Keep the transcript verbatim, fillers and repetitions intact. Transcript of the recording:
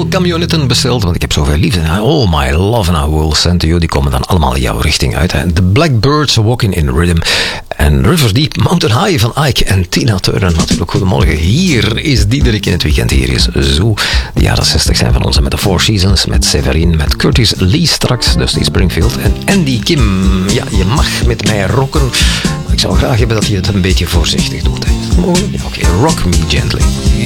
veel camionetten besteld, want ik heb zoveel liefde. Oh my love and I will send to you. Die komen dan allemaal jouw richting uit. Hè. The Blackbirds Walking in Rhythm. En Rivers Deep, Mountain High van Ike en Tina Turner. Natuurlijk, goedemorgen. Hier is Diederik in het weekend. Hier is Zoo. De jaren zestig zijn van ons met de Four Seasons, met Severin, met Curtis Lee straks, Dusty Springfield en Andy Kim. Ja, je mag met mij rocken. Maar ik zou graag hebben dat je het een beetje voorzichtig doet. Hè. Ja, oké, okay. Rock Me Gently.